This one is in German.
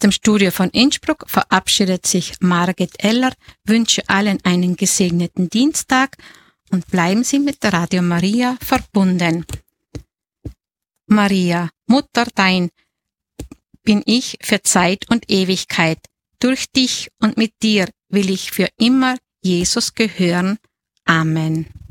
dem Studio von Innsbruck verabschiedet sich Margit Eller, wünsche allen einen gesegneten Dienstag und bleiben Sie mit der Radio Maria verbunden. Maria, Mutter dein, bin ich für Zeit und Ewigkeit. Durch dich und mit dir will ich für immer Jesus gehören. Amen.